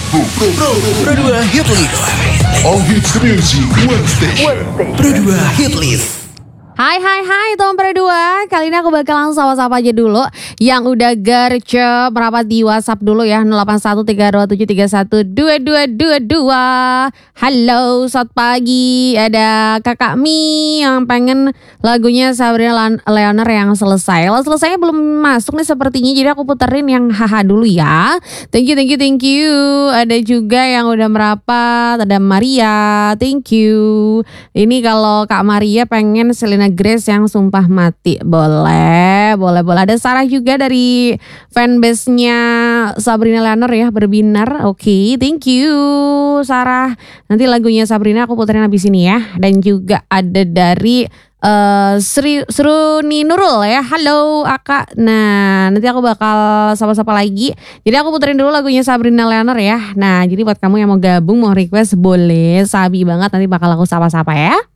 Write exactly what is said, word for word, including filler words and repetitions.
Pro, Pro, Pro, Pro dua Hit List. All hits music, one station. Pro dua Hit List. Hai hai hai teman Pro dua. Kali ini aku bakal langsung sapa-sapa aja dulu yang udah gercep merapat di WhatsApp dulu ya, nol delapan satu tiga dua tujuh tiga satu dua dua dua dua. Halo, selamat pagi. Ada Kakak Mi yang pengen lagunya Sabrina Leoner yang selesai. Kalau selesainya belum masuk nih sepertinya, jadi aku puterin yang haha dulu ya. Thank you, thank you, thank you. Ada juga yang udah merapat, ada Maria. Thank you. Ini kalau Kak Maria pengen Selena Grace yang Sumpah Mati. Boleh, boleh, boleh. Ada Sarah juga dari fanbase-nya Sabrina Leoner ya, berbinar. Oke, okay, thank you Sarah. Nanti lagunya Sabrina aku puterin habis ini ya. Dan juga ada dari uh, Sri Sruni Nurul ya. Halo Aka. Nah, nanti aku bakal sapa-sapa lagi. Jadi aku puterin dulu lagunya Sabrina Leoner ya. Nah, jadi buat kamu yang mau gabung, mau request, boleh. Sabi banget, nanti bakal aku sapa-sapa ya.